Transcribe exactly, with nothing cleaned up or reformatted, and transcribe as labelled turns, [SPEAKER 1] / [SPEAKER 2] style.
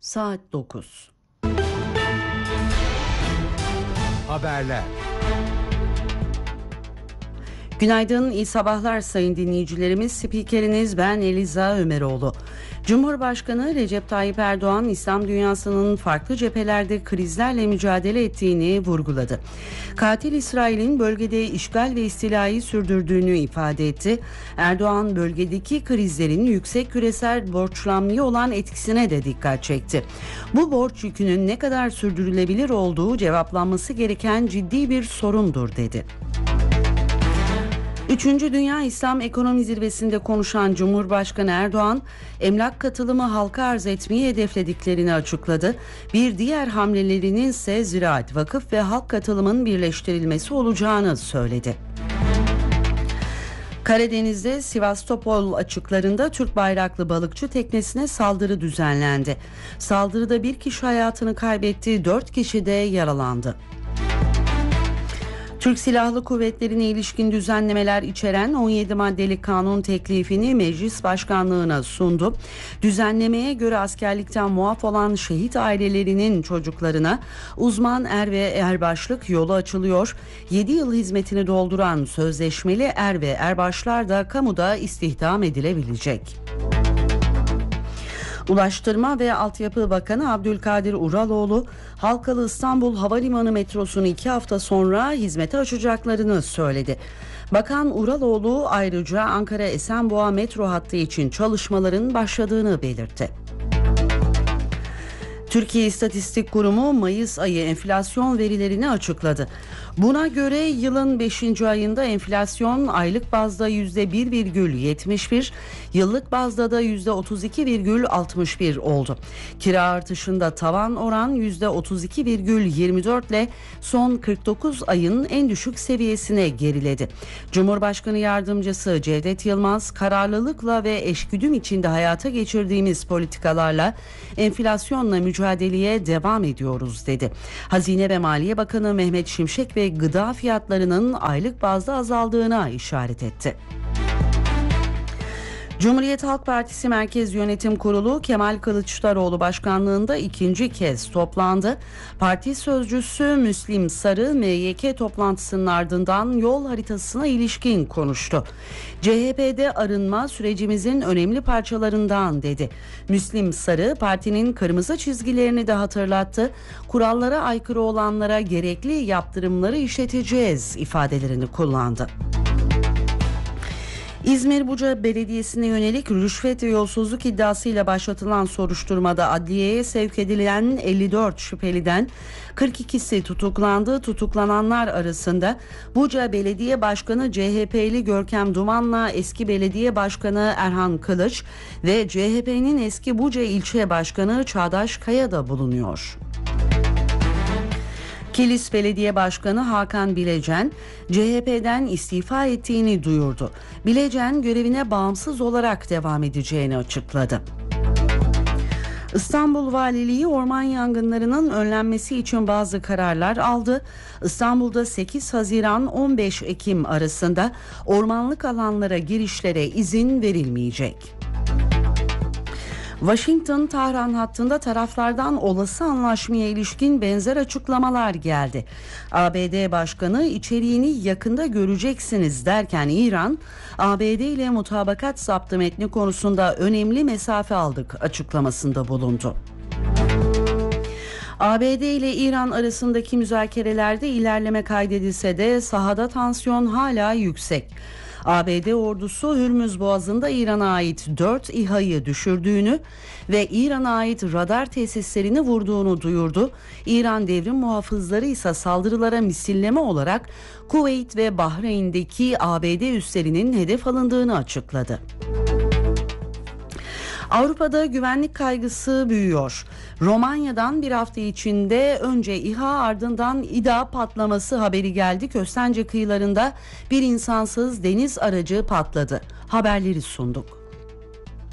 [SPEAKER 1] Saat dokuz.
[SPEAKER 2] Haberler.
[SPEAKER 1] Günaydın, iyi sabahlar sayın dinleyicilerimiz. Spikeriniz ben Eliza Ömeroğlu. Cumhurbaşkanı Recep Tayyip Erdoğan, İslam dünyasının farklı cephelerde krizlerle mücadele ettiğini vurguladı. Katil İsrail'in bölgede işgal ve istilayı sürdürdüğünü ifade etti. Erdoğan, bölgedeki krizlerin yüksek küresel borçlanmaya olan etkisine de dikkat çekti. Bu borç yükünün ne kadar sürdürülebilir olduğu cevaplanması gereken ciddi bir sorundur dedi. Üçüncü Dünya İslam Ekonomi Zirvesi'nde konuşan Cumhurbaşkanı Erdoğan, emlak katılımı halka arz etmeyi hedeflediklerini açıkladı. Bir diğer hamlelerinin ise ziraat, vakıf ve halk katılımının birleştirilmesi olacağını söyledi. Karadeniz'de Sivastopol açıklarında Türk bayraklı balıkçı teknesine saldırı düzenlendi. Saldırıda bir kişi hayatını kaybetti, dört kişi de yaralandı. Türk Silahlı Kuvvetleri'ne ilişkin düzenlemeler içeren on yedi maddelik kanun teklifini Meclis Başkanlığı'na sundu. Düzenlemeye göre askerlikten muaf olan şehit ailelerinin çocuklarına uzman er ve erbaşlık yolu açılıyor. yedi yıl hizmetini dolduran sözleşmeli er ve erbaşlar da kamuda istihdam edilebilecek. Ulaştırma ve Altyapı Bakanı Abdülkadir Uraloğlu, Halkalı İstanbul Havalimanı metrosunu iki hafta sonra hizmete açacaklarını söyledi. Bakan Uraloğlu ayrıca Ankara Esenboğa metro hattı için çalışmaların başladığını belirtti. Türkiye İstatistik Kurumu Mayıs ayı enflasyon verilerini açıkladı. Buna göre yılın beşinci ayında enflasyon aylık bazda yüzde bir virgül yetmiş bir, yıllık bazda da yüzde otuz iki virgül altmış bir oldu. Kira artışında tavan oran yüzde otuz iki virgül yirmi dört ile son kırk dokuz ayın en düşük seviyesine geriledi. Cumhurbaşkanı Yardımcısı Cevdet Yılmaz, kararlılıkla ve eşgüdüm içinde hayata geçirdiğimiz politikalarla enflasyonla mücadeleye devam ediyoruz dedi. Hazine ve Maliye Bakanı Mehmet Şimşek ve gıda fiyatlarının aylık bazda azaldığına işaret etti. Cumhuriyet Halk Partisi Merkez Yönetim Kurulu Kemal Kılıçdaroğlu başkanlığında ikinci kez toplandı. Parti sözcüsü Müslim Sarı M Y K toplantısının ardından yol haritasına ilişkin konuştu. C H P'de arınma sürecimizin önemli parçalarından dedi. Müslim Sarı partinin kırmızı çizgilerini de hatırlattı. Kurallara aykırı olanlara gerekli yaptırımları işleteceğiz ifadelerini kullandı. İzmir Buca Belediyesi'ne yönelik rüşvet ve yolsuzluk iddiasıyla başlatılan soruşturmada adliyeye sevk edilen elli dört şüpheliden kırk ikisi tutuklandı. Tutuklananlar arasında Buca Belediye Başkanı C H P'li Görkem Duman'la eski belediye başkanı Erhan Kılıç ve C H P'nin eski Buca İlçe Başkanı Çağdaş Kaya da bulunuyor. Kilis Belediye Başkanı Hakan Bilecen, C H P'den istifa ettiğini duyurdu. Bilecen görevine bağımsız olarak devam edeceğini açıkladı. İstanbul Valiliği orman yangınlarının önlenmesi için bazı kararlar aldı. İstanbul'da sekiz Haziran on beş Ekim arasında ormanlık alanlara girişlere izin verilmeyecek. Washington-Tahran hattında taraflardan olası anlaşmaya ilişkin benzer açıklamalar geldi. A B D Başkanı içeriğini yakında göreceksiniz derken İran, A B D ile mutabakat zaptı metni konusunda önemli mesafe aldık açıklamasında bulundu. A B D ile İran arasındaki müzakerelerde ilerleme kaydedilse de sahada tansiyon hala yüksek. A B D ordusu Hürmüz Boğazı'nda İran'a ait dört İHA'yı düşürdüğünü ve İran'a ait radar tesislerini vurduğunu duyurdu. İran devrim muhafızları ise saldırılara misilleme olarak Kuveyt ve Bahreyn'deki A B D üslerinin hedef alındığını açıkladı. Avrupa'da güvenlik kaygısı büyüyor. Romanya'dan bir hafta içinde önce İHA ardından İDA patlaması haberi geldi. Köstence kıyılarında bir insansız deniz aracı patladı. Haberleri sunduk.